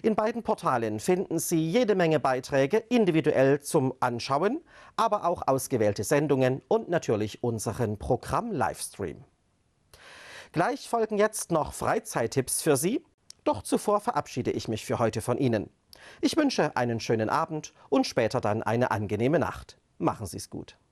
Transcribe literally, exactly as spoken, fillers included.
In beiden Portalen finden Sie jede Menge Beiträge individuell zum Anschauen, aber auch ausgewählte Sendungen und natürlich unseren Programm-Livestream. Gleich folgen jetzt noch Freizeittipps für Sie, doch zuvor verabschiede ich mich für heute von Ihnen. Ich wünsche einen schönen Abend und später dann eine angenehme Nacht. Machen Sie es gut.